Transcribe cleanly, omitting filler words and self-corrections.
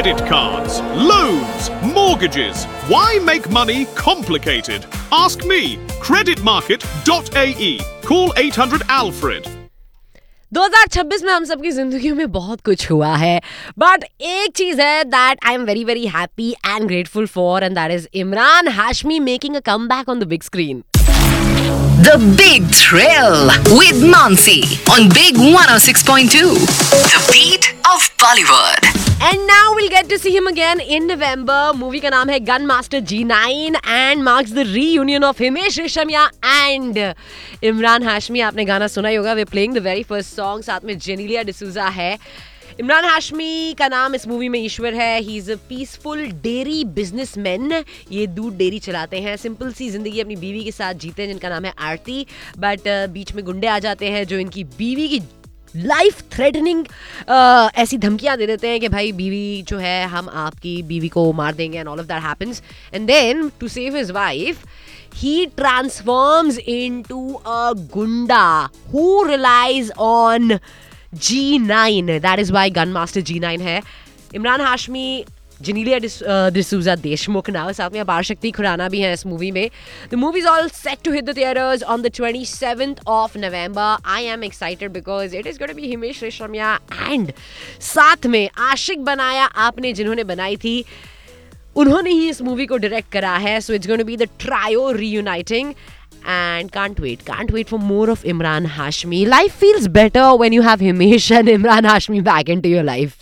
credit cards, loans, mortgages. Why make money complicated? Ask me. Creditmarket.ae. Call 800 Alfred. 2026 में हम सबकी जिंदगियों में बहुत कुछ हुआ है, बट एक चीज है that I am very very happy and grateful for, and that is Imran Hashmi making a comeback on the big screen. The Big Thrill with Mansi on Big 106.2. The beat of Bollywood. And now we'll get to see him again in November. Movie का नाम है Gunmaster G9 and marks the reunion of Himesh Reshamya and Imran Hashmi. आपने गाना सुना ही होगा. We're playing the very first song. साथ में जेनेलिया डिसूजा है. इमरान हाशमी का नाम इस मूवी में ईश्वर है. He is a peaceful dairy businessman. ये दूध डेयरी चलाते हैं. सिंपल सी जिंदगी अपनी बीवी के साथ जीते हैं जिनका नाम है आरती. बट बीच में गुंडे आ जाते हैं जो इनकी बीवी की लाइफ थ्रेटनिंग ऐसी धमकियां दे देते हैं कि भाई बीवी जो है हम आपकी बीवी को मार देंगे and all of that happens. And then to save his wife he transforms into a gunda who relies on G9. That is why Gunmaster G9 है. इमरान हाशमी, जेनेलिया डिसूजा देशमुख नाउ, साथ में अपार शक्ति खुराना भी हैं इस मूवी में. The movie is all set to hit the theaters on the 27th of November. I am excited because it is going to be Himesh Reshamya and साथ में आशिक बनाया आपने जिन्होंने बनाई थी उन्होंने ही इस मूवी को डायरेक्ट करा है. So it's going to be the trio reuniting. And can't wait for more of Imran Hashmi. Life feels better when you have Himesh and Imran Hashmi back into your life.